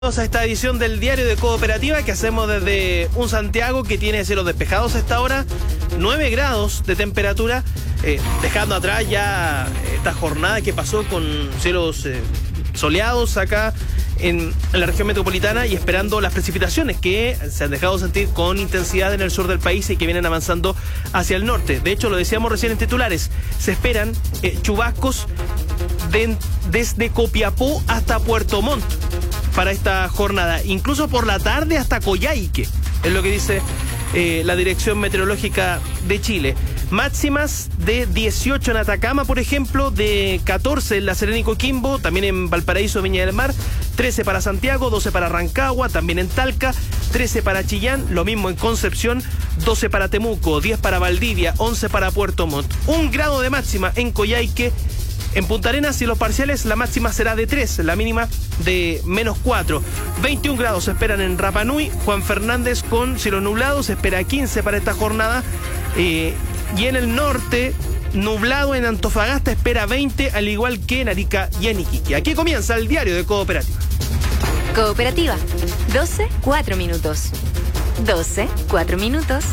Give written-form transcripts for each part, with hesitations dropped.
A esta edición del Diario de Cooperativa que hacemos desde un Santiago que tiene cielos despejados a esta hora, 9 grados de temperatura, dejando atrás ya esta jornada que pasó con cielos soleados acá en la región metropolitana y esperando las precipitaciones que se han dejado sentir con intensidad en el sur del país y que vienen avanzando hacia el norte. De hecho, lo decíamos recién en titulares, se esperan chubascos desde Copiapó hasta Puerto Montt para esta jornada, incluso por la tarde hasta Coyhaique, es lo que dice la Dirección Meteorológica de Chile. Máximas de 18 en Atacama, por ejemplo, de 14 en La Serena y Coquimbo, también en Valparaíso, Viña del Mar, 13 para Santiago, 12 para Rancagua, también en Talca, 13 para Chillán, lo mismo en Concepción, 12 para Temuco, 10 para Valdivia, 11 para Puerto Montt, 1 grado de máxima en Coyhaique. En Punta Arenas, cielos parciales, la máxima será de 3, la mínima de -4. 21 grados se esperan en Rapa Nui. Juan Fernández con cielos nublados, se espera 15 para esta jornada. Y en el norte, nublado en Antofagasta, espera 20, al igual que en Arica y en Iquique. Aquí comienza el Diario de Cooperativa. Cooperativa, 12, 4 minutos. 12, 4 minutos.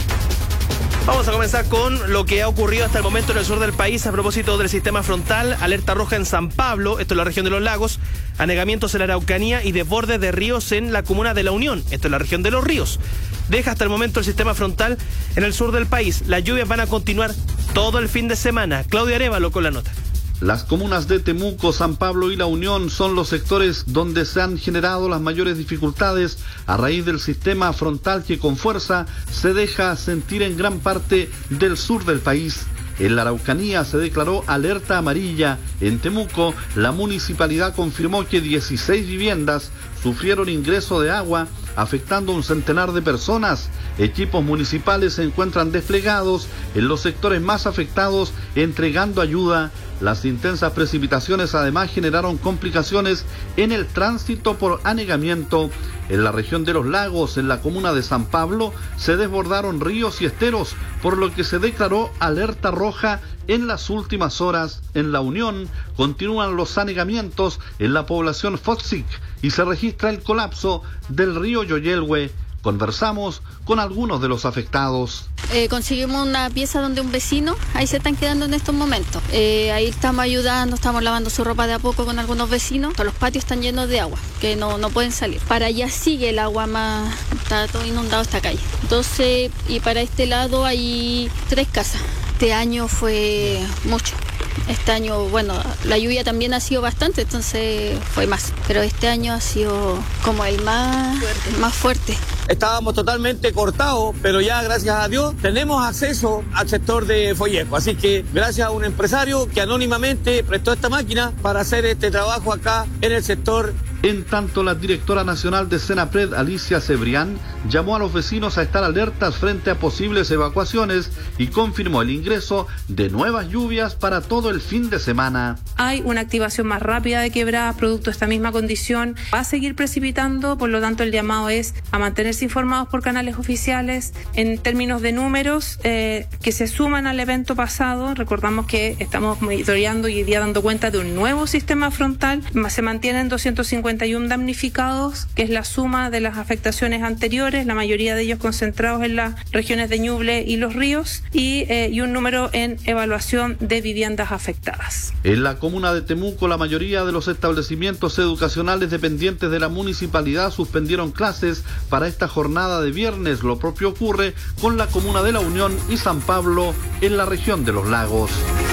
Vamos a comenzar con lo que ha ocurrido hasta el momento en el sur del país a propósito del sistema frontal. Alerta roja en San Pablo, esto es la región de los lagos, anegamientos en la Araucanía y desbordes de ríos en la comuna de La Unión, esto es la región de los ríos. Deja hasta el momento el sistema frontal en el sur del país. Las lluvias van a continuar todo el fin de semana. Claudia Arévalo con la nota. Las comunas de Temuco, San Pablo y La Unión son los sectores donde se han generado las mayores dificultades a raíz del sistema frontal que con fuerza se deja sentir en gran parte del sur del país. En la Araucanía se declaró alerta amarilla. En Temuco, la municipalidad confirmó que 16 viviendas sufrieron ingreso de agua, afectando a un centenar de personas. Equipos municipales se encuentran desplegados en los sectores más afectados, entregando ayuda. Las intensas precipitaciones además generaron complicaciones en el tránsito por anegamiento. En la región de los lagos, en la comuna de San Pablo, se desbordaron ríos y esteros, por lo que se declaró alerta roja en las últimas horas. En La Unión continúan los anegamientos en la población Foxic y se registra el colapso del río Yoyelhue. Conversamos con algunos de los afectados. Conseguimos una pieza donde un vecino, ahí se están quedando en estos momentos. Ahí estamos ayudando, estamos lavando su ropa de a poco con algunos vecinos. Todos los patios están llenos de agua, que no pueden salir. Para allá sigue el agua más, está todo inundado esta calle. Entonces, y para este lado hay 3 casas. Este año fue mucho. Este año, bueno, la lluvia también ha sido bastante, entonces fue más. Pero este año ha sido como el más fuerte. Estábamos totalmente cortados, pero ya gracias a Dios tenemos acceso al sector de Follejo. Así que gracias a un empresario que anónimamente prestó esta máquina para hacer este trabajo acá en el sector. En tanto, la directora nacional de Senapred, Alicia Cebrián, llamó a los vecinos a estar alertas frente a posibles evacuaciones y confirmó el ingreso de nuevas lluvias para todo el fin de semana. Hay una activación más rápida de quebradas producto de esta misma condición. Va a seguir precipitando, por lo tanto el llamado es a mantenerse informados por canales oficiales. En términos de números que se suman al evento pasado, recordamos que estamos monitoreando y hoy día dando cuenta de un nuevo sistema frontal. Se mantienen 251 damnificados, que es la suma de las afectaciones anteriores, la mayoría de ellos concentrados en las regiones de Ñuble y Los Ríos, y un número en evaluación de viviendas afectadas. En la comuna de Temuco, la mayoría de los establecimientos educacionales dependientes de la municipalidad suspendieron clases para esta jornada de viernes. Lo propio ocurre con la comuna de La Unión y San Pablo en la región de los lagos.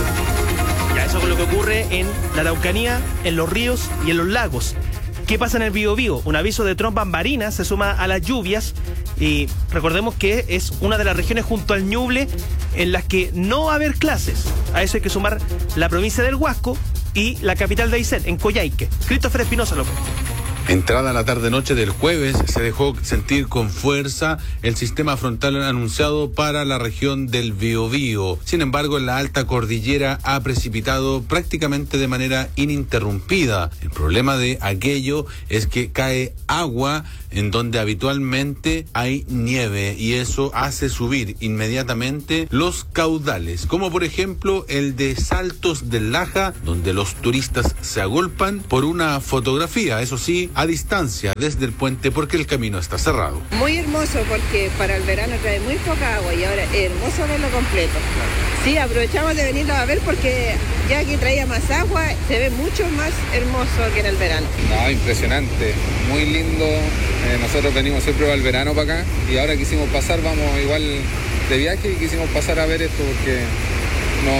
Ya, eso es lo que ocurre en la Araucanía, en los ríos y en los lagos. ¿Qué pasa en el Biobío? Un aviso de tromba marina se suma a las lluvias y recordemos que es una de las regiones junto al Ñuble en las que no va a haber clases. A eso hay que sumar la provincia del Huasco y la capital de Aysén, en Coyhaique. Christopher Espinosa López. Entrada la tarde-noche del jueves, se dejó sentir con fuerza el sistema frontal anunciado para la región del Biobío. Sin embargo, en la alta cordillera ha precipitado prácticamente de manera ininterrumpida. El problema de aquello es que cae agua en donde habitualmente hay nieve y eso hace subir inmediatamente los caudales, como por ejemplo el de Saltos del Laja, donde los turistas se agolpan por una fotografía. Eso sí, a distancia desde el puente porque el camino está cerrado. Muy hermoso porque para el verano trae muy poca agua y ahora es hermoso verlo completo. Sí, aprovechamos de venirlo a ver porque ya aquí traía más agua, se ve mucho más hermoso que en el verano. No, impresionante, muy lindo. Nosotros venimos siempre para el verano para acá y ahora quisimos pasar, vamos igual de viaje y quisimos pasar a ver esto porque no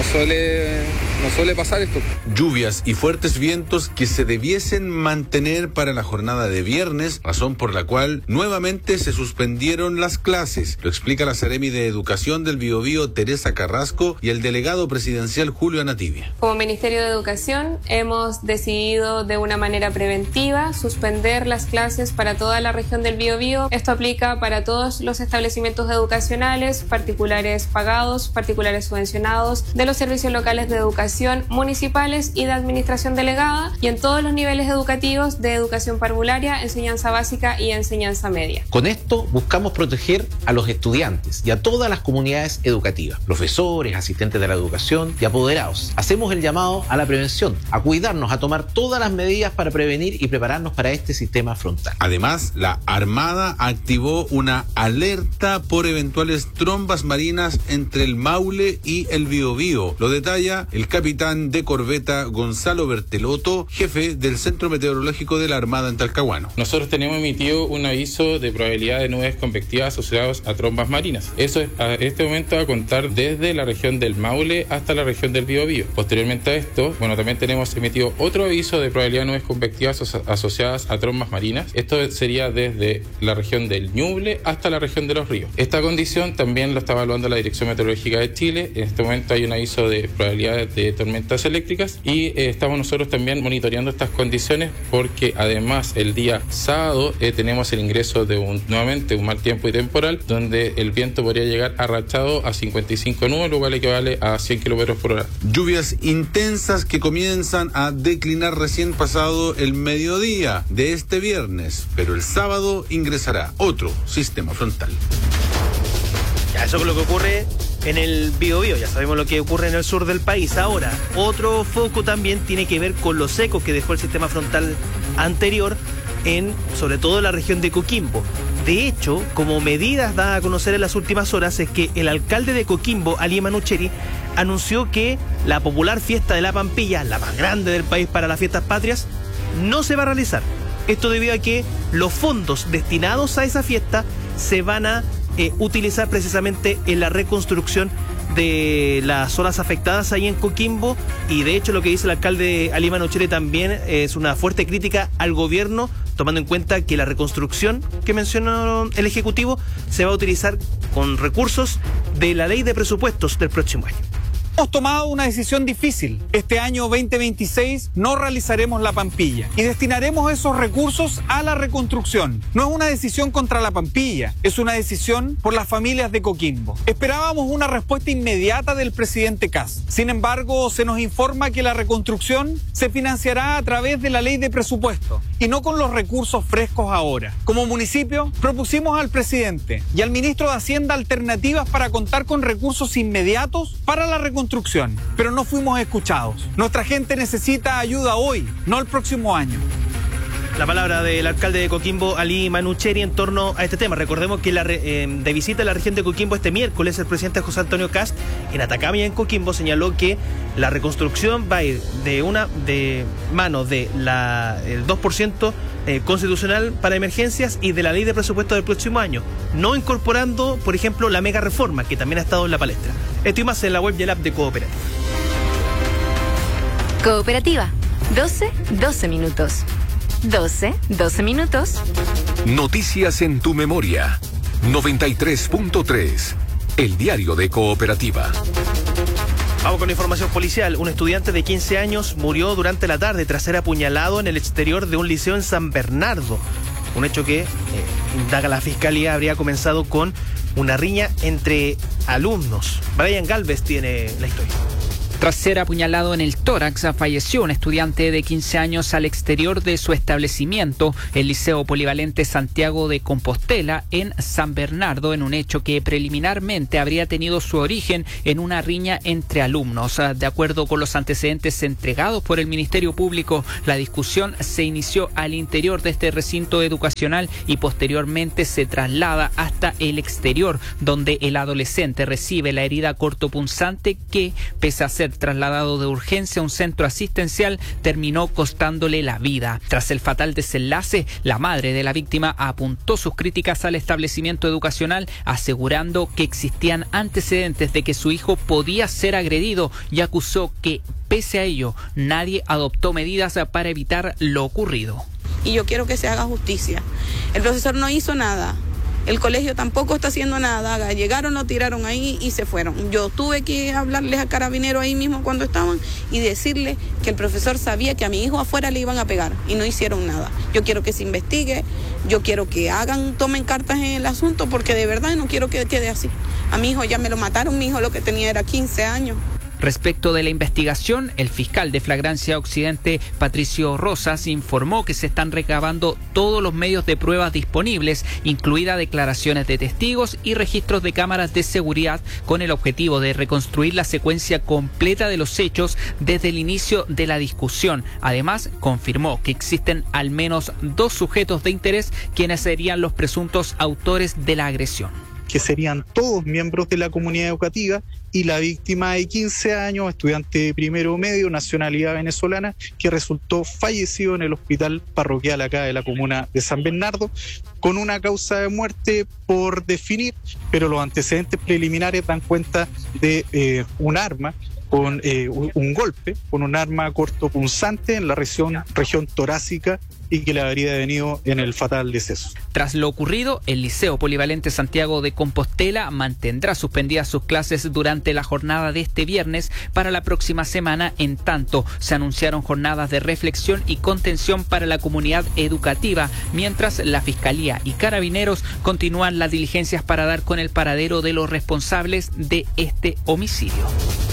suele pasar esto. Lluvias y fuertes vientos que se debiesen mantener para la jornada de viernes, razón por la cual nuevamente se suspendieron las clases. Lo explica la Seremi de Educación del Biobío, Teresa Carrasco, y el delegado presidencial Julio Anativia. Como Ministerio de Educación hemos decidido de una manera preventiva suspender las clases para toda la región del Biobío. Esto aplica para todos los establecimientos educacionales, particulares pagados, particulares subvencionados, de los servicios locales de educación, municipales y de administración delegada, y en todos los niveles educativos de educación parvularia, enseñanza básica y enseñanza media. Con esto buscamos proteger a los estudiantes y a todas las comunidades educativas, profesores, asistentes de la educación y apoderados. Hacemos el llamado a la prevención, a cuidarnos, a tomar todas las medidas para prevenir y prepararnos para este sistema frontal. Además, la Armada activó una alerta por eventuales trombas marinas entre el Maule y el Biobío. Lo detalla el capitán de corbeta Gonzalo Bertelotto, jefe del Centro Meteorológico de la Armada en Talcahuano. Nosotros tenemos emitido un aviso de probabilidad de nubes convectivas asociadas a trombas marinas. Eso es a este momento a contar desde la región del Maule hasta la región del Biobío. Posteriormente a esto, también tenemos emitido otro aviso de probabilidad de nubes convectivas asociadas a trombas marinas. Esto sería desde la región del Ñuble hasta la región de los ríos. Esta condición también lo está evaluando la Dirección Meteorológica de Chile. En este momento hay un aviso de probabilidad de tormentas eléctricas y estamos nosotros también monitoreando estas condiciones porque además el día sábado tenemos el ingreso de nuevamente un mal tiempo y temporal donde el viento podría llegar arrachado a 55 nudos, lo cual equivale a 100 kilómetros por hora. Lluvias intensas que comienzan a declinar recién pasado el mediodía de este viernes, pero el sábado ingresará otro sistema frontal. Ya, eso es lo que ocurre en el Biobío, ya sabemos lo que ocurre en el sur del país. Ahora, otro foco también tiene que ver con los secos que dejó el sistema frontal anterior sobre todo en la región de Coquimbo. De hecho, como medidas dadas a conocer en las últimas horas, es que el alcalde de Coquimbo, Ali Manucheri, anunció que la popular fiesta de la Pampilla, la más grande del país para las fiestas patrias, no se va a realizar. Esto debido a que los fondos destinados a esa fiesta se van a utilizar precisamente en la reconstrucción de las zonas afectadas ahí en Coquimbo, y de hecho lo que dice el alcalde Ali Manucheri también es una fuerte crítica al gobierno, tomando en cuenta que la reconstrucción que mencionó el Ejecutivo se va a utilizar con recursos de la ley de presupuestos del próximo año. Hemos tomado una decisión difícil. Este año 2026 no realizaremos la Pampilla y destinaremos esos recursos a la reconstrucción. No es una decisión contra la Pampilla, es una decisión por las familias de Coquimbo. Esperábamos una respuesta inmediata del presidente Kast. Sin embargo, se nos informa que la reconstrucción se financiará a través de la ley de presupuesto y no con los recursos frescos ahora. Como municipio, propusimos al presidente y al ministro de Hacienda alternativas para contar con recursos inmediatos para la reconstrucción, pero no fuimos escuchados. Nuestra gente necesita ayuda hoy, no el próximo año. La palabra del alcalde de Coquimbo, Ali Manucheri, en torno a este tema. Recordemos que de visita a la región de Coquimbo este miércoles, el presidente José Antonio Kast, en Atacama y en Coquimbo, señaló que la reconstrucción va a ir de mano del 2% constitucional para emergencias y de la ley de presupuesto del próximo año, no incorporando, por ejemplo, la mega reforma, que también ha estado en la palestra. Esto y más en la web y el app de Cooperativa. Cooperativa, 12 minutos. 12 minutos. Noticias en tu memoria. 93.3. El diario de Cooperativa. Vamos con la información policial. Un estudiante de 15 años murió durante la tarde tras ser apuñalado en el exterior de un liceo en San Bernardo. Un hecho que, indaga la fiscalía, habría comenzado con una riña entre alumnos. Brian Galvez tiene la historia. Tras ser apuñalado en el tórax, falleció un estudiante de 15 años al exterior de su establecimiento, el Liceo Polivalente Santiago de Compostela, en San Bernardo, en un hecho que preliminarmente habría tenido su origen en una riña entre alumnos. De acuerdo con los antecedentes entregados por el Ministerio Público, la discusión se inició al interior de este recinto educacional y posteriormente se traslada hasta el exterior, donde el adolescente recibe la herida cortopunzante que, pese a ser trasladado de urgencia a un centro asistencial, terminó costándole la vida. Tras el fatal desenlace, la madre de la víctima apuntó sus críticas al establecimiento educacional, asegurando que existían antecedentes de que su hijo podía ser agredido y acusó que, pese a ello, nadie adoptó medidas para evitar lo ocurrido. Y yo quiero que se haga justicia. El profesor no hizo nada. El colegio tampoco está haciendo nada. Llegaron, lo tiraron ahí y se fueron. Yo tuve que hablarles a Carabineros ahí mismo cuando estaban y decirles que el profesor sabía que a mi hijo afuera le iban a pegar y no hicieron nada. Yo quiero que se investigue, yo quiero que tomen cartas en el asunto, porque de verdad no quiero que quede así. A mi hijo ya me lo mataron, mi hijo lo que tenía era 15 años. Respecto de la investigación, el fiscal de Flagrancia Occidente, Patricio Rosas, informó que se están recabando todos los medios de pruebas disponibles, incluidas declaraciones de testigos y registros de cámaras de seguridad, con el objetivo de reconstruir la secuencia completa de los hechos desde el inicio de la discusión. Además, confirmó que existen al menos 2 sujetos de interés quienes serían los presuntos autores de la agresión. Que serían todos miembros de la comunidad educativa, y la víctima de 15 años, estudiante de primero medio, nacionalidad venezolana, que resultó fallecido en el hospital parroquial acá de la comuna de San Bernardo, con una causa de muerte por definir, pero los antecedentes preliminares dan cuenta de un arma, con un golpe, con un arma cortopunzante en la región torácica, y que le habría venido en el fatal deceso. Tras lo ocurrido, el Liceo Polivalente Santiago de Compostela mantendrá suspendidas sus clases durante la jornada de este viernes para la próxima semana. En tanto, se anunciaron jornadas de reflexión y contención para la comunidad educativa, mientras la Fiscalía y Carabineros continúan las diligencias para dar con el paradero de los responsables de este homicidio.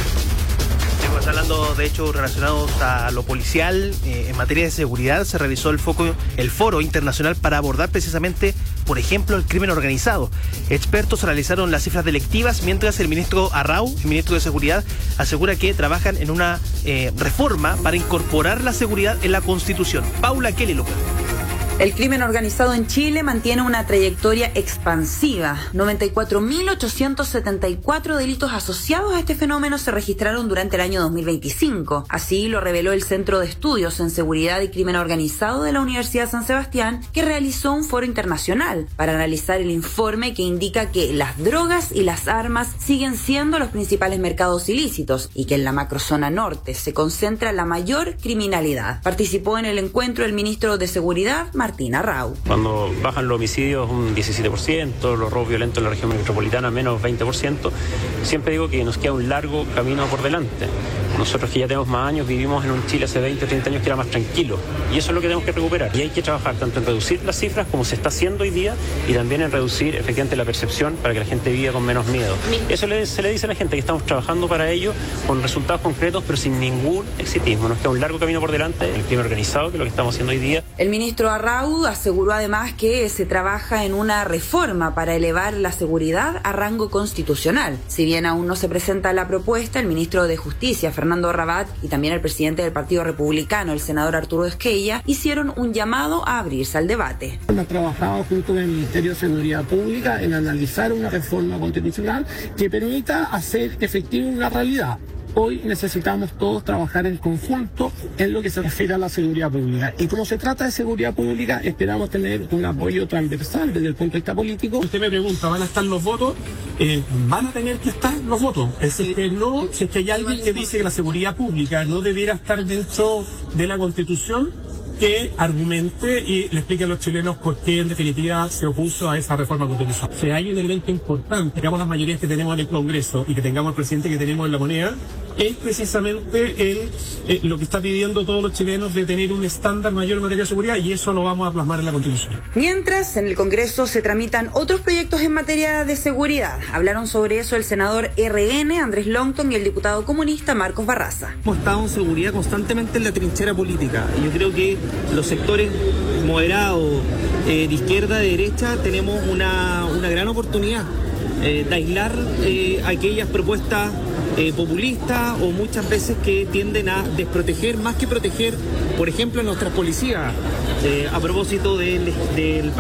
Hablando de hechos relacionados a lo policial, en materia de seguridad, se realizó el foro internacional para abordar precisamente, por ejemplo, el crimen organizado. Expertos analizaron las cifras delictivas, mientras el ministro Arrau, el ministro de Seguridad, asegura que trabajan en una reforma para incorporar la seguridad en la Constitución. Paula Kelly López. El crimen organizado en Chile mantiene una trayectoria expansiva. 94.874 delitos asociados a este fenómeno se registraron durante el año 2025. Así lo reveló el Centro de Estudios en Seguridad y Crimen Organizado de la Universidad San Sebastián, que realizó un foro internacional para analizar el informe que indica que las drogas y las armas siguen siendo los principales mercados ilícitos y que en la macrozona norte se concentra la mayor criminalidad. Participó en el encuentro el ministro de Seguridad, Martín Arrau. Cuando bajan los homicidios un 17%, los robos violentos en la región metropolitana menos 20%, siempre digo que nos queda un largo camino por delante. Nosotros que ya tenemos más años vivimos en un Chile hace 20 o 30 años que era más tranquilo, y eso es lo que tenemos que recuperar. Y hay que trabajar tanto en reducir las cifras como se está haciendo hoy día, y también en reducir efectivamente la percepción para que la gente viva con menos miedo. Eso se le dice a la gente, que estamos trabajando para ello con resultados concretos, pero sin ningún exitismo. Nos queda un largo camino por delante, el crimen organizado, que es lo que estamos haciendo hoy día. El ministro Arrau aseguró además que se trabaja en una reforma para elevar la seguridad a rango constitucional. Si bien aún no se presenta la propuesta, el ministro de Justicia, Fernando Rabat, y también el presidente del Partido Republicano, el senador Arturo Esquella, hicieron un llamado a abrirse al debate. Hemos trabajado junto con el Ministerio de Seguridad Pública en analizar una reforma constitucional que permita hacer efectiva una realidad. Hoy necesitamos todos trabajar en conjunto en lo que se refiere a la seguridad pública. Y como se trata de seguridad pública, esperamos tener un apoyo transversal desde el punto de vista político. Usted me pregunta, ¿van a estar los votos? Van a tener que estar los votos. Es decir, que no, si es que hay alguien que dice que la seguridad pública no debiera estar dentro de la Constitución, que argumente y le explique a los chilenos por qué en definitiva se opuso a esa reforma constitucional. Si hay un elemento importante, tengamos las mayorías que tenemos en el Congreso y que tengamos el presidente que tenemos en la moneda, es precisamente lo que está pidiendo todos los chilenos de tener un estándar mayor en materia de seguridad, y eso lo vamos a plasmar en la Constitución. Mientras, en el Congreso se tramitan otros proyectos en materia de seguridad. Hablaron sobre eso el senador RN, Andrés Longton, y el diputado comunista Marcos Barraza. Hemos estado en seguridad constantemente en la trinchera política, y yo creo que los sectores moderados, de izquierda, de derecha, tenemos una gran oportunidad de aislar aquellas propuestas populistas o muchas veces que tienden a desproteger más que proteger, por ejemplo, a nuestras policías, a propósito del